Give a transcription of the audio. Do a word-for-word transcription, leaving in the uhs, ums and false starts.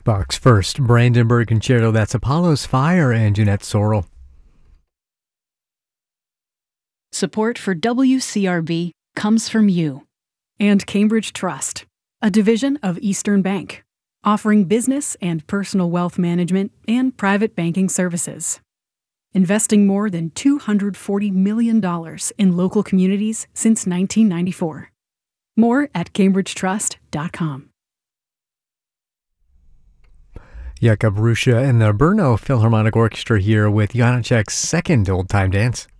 Bucks first, Brandenburg Concerto, that's Apollo's Fire and Jeanette Sorrell. Support for W C R B comes from you. And Cambridge Trust, a division of Eastern Bank, offering business and personal wealth management and private banking services. Investing more than two hundred forty million dollars in local communities since nineteen ninety-four. More at cambridge trust dot com. Jakub Ruscha and the Brno Philharmonic Orchestra here with Janacek's second old-time dance.